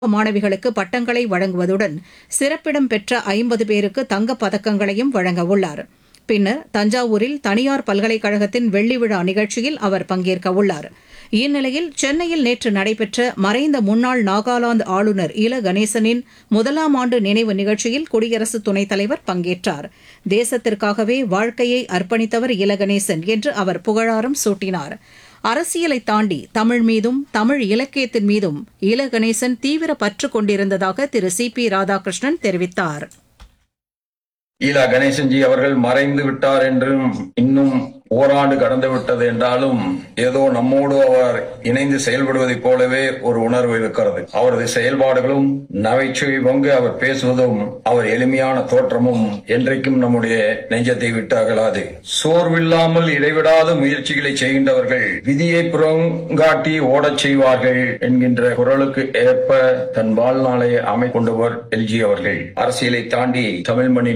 மாணவிகளுக்கு பட்டங்களை வழங்குவதுடன் சிறப்பிடம் பெற்ற 50 பேருக்கு தங்கப் பதக்கங்களையும் வழங்கவுள்ளார். பின்னர் தஞ்சாவூரில் தனியார் பல்கலைக்கழகத்தின் வெள்ளி விழா நிகழ்ச்சியில் அவர் பங்கேற்கவுள்ளார். இந்நிலையில் சென்னையில் நேற்று நடைபெற்ற மறைந்த முன்னாள் நாகாலாந்து ஆளுநர் இல கணேசனின் 1ஆம் ஆண்டு நினைவு நிகழ்ச்சியில் குடியரசு துணைத் தலைவர் பங்கேற்றார். தேசத்திற்காகவே வாழ்க்கையை அர்ப்பணித்தவர் இல கணேசன் என்று அவர் புகழாரம் சூட்டினார். அரசியலை தாண்டி தமிழ் மீதும் தமிழ் இலக்கியத்தின் மீதும் இல கணேசன் தீவிர பற்று கொண்டிருந்ததாக திரு சி.பி. ராதாகிருஷ்ணன் தெரிவித்தார். ஈலா கணேசன்ஜி அவர்கள் மறைந்து விட்டார் என்றும் இன்னும் ஓராண்டு கடந்து விட்டது என்றாலும் ஏதோ நம்மோடு அவர் இணைந்து செயல்படுவதைப் போலவே ஒரு உணர்வு இருக்கிறது. அவரது செயல்பாடுகளும் நகைச்சுவை பங்கு அவர் பேசுவதும் அவர் எளிமையான தோற்றமும் என்றைக்கும் நம்முடைய நெஞ்சத்தை விட்டு அகலாது. சோர்வில்லாமல் இடைவிடாத முயற்சிகளை செய்கின்றவர்கள் விதியை புறங்காட்டி ஓடச் செய்வார்கள் என்கின்ற குரலுக்கு ஏற்ப தன் வாழ்நாளை அமைக்கொண்டவர் எல்ஜி அவர்கள். அரசியலை தாண்டி தமிழ் மண்ணின்